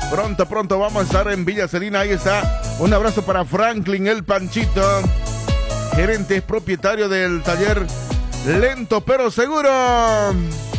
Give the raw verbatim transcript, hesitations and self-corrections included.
Pronto, pronto vamos a estar en Villa Celina. Ahí está. Un abrazo para Franklin el Panchito, gerente propietario del taller Lento pero Seguro.